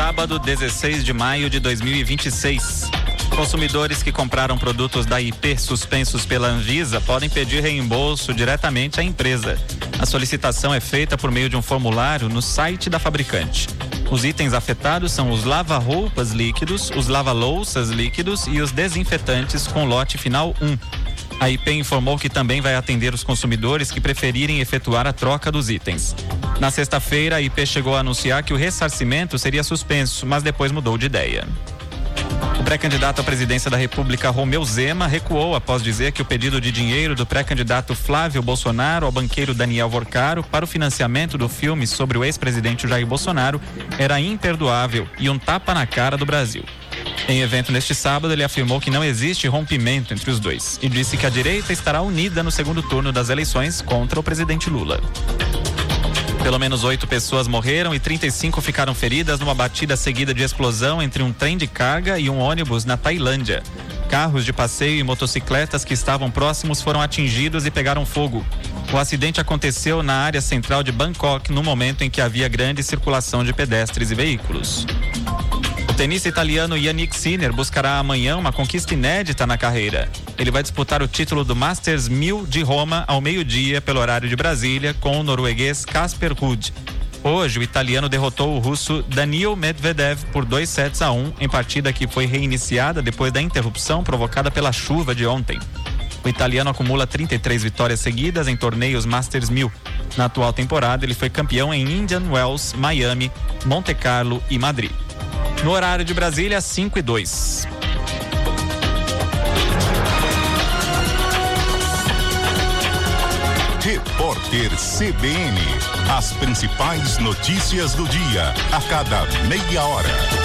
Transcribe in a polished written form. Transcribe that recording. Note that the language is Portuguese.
sábado, 16 de maio de 2026. Consumidores que compraram produtos da IP suspensos pela Anvisa podem pedir reembolso diretamente à empresa. A solicitação é feita por meio de um formulário no site da fabricante. Os itens afetados são os lava-roupas líquidos, os lava-louças líquidos e os desinfetantes com lote final 1. A IP informou que também vai atender os consumidores que preferirem efetuar a troca dos itens. Na sexta-feira, a IP chegou a anunciar que o ressarcimento seria suspenso, mas depois mudou de ideia. O pré-candidato à presidência da República, Romeu Zema, recuou após dizer que o pedido de dinheiro do pré-candidato Flávio Bolsonaro ao banqueiro Daniel Vorcaro para o financiamento do filme sobre o ex-presidente Jair Bolsonaro era imperdoável e um tapa na cara do Brasil. Em evento neste sábado, ele afirmou que não existe rompimento entre os dois e disse que a direita estará unida no segundo turno das eleições contra o presidente Lula. Pelo menos 8 pessoas morreram e 35 ficaram feridas numa batida seguida de explosão entre um trem de carga e um ônibus na Tailândia. Carros de passeio e motocicletas que estavam próximos foram atingidos e pegaram fogo. O acidente aconteceu na área central de Bangkok, no momento em que havia grande circulação de pedestres e veículos. O tenista italiano Jannik Sinner buscará amanhã uma conquista inédita na carreira. Ele vai disputar o título do Masters 1000 de Roma ao meio-dia pelo horário de Brasília com o norueguês Casper Ruud. Hoje, o italiano derrotou o russo Daniil Medvedev por 2-1 em partida que foi reiniciada depois da interrupção provocada pela chuva de ontem. O italiano acumula 33 vitórias seguidas em torneios Masters 1000. Na atual temporada, ele foi campeão em Indian Wells, Miami, Monte Carlo e Madrid. No horário de Brasília, 5:02. Repórter CBN. As principais notícias do dia, a cada meia hora.